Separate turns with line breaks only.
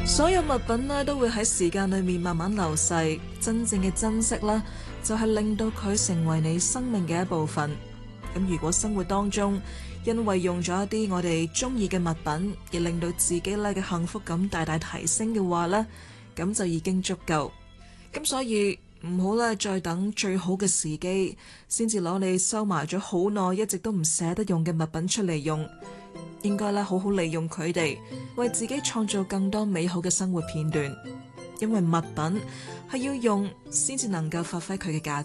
所有物品呢都會喺時間裏面慢慢流逝，真正嘅珍惜啦，就係令到佢成為你生命嘅一部分。咁如果生活當中因為用咗一啲我哋中意嘅物品，而令到自己咧嘅幸福感大大提升嘅話呢，咁就已經足夠。咁所以唔好咧再等最好嘅時機，先至攞你收埋咗好耐，一直都唔捨得用嘅物品出嚟用。應該咧好好利用佢哋，為自己創造更多美好嘅生活片段。因為物品係要用先至能夠發揮佢嘅價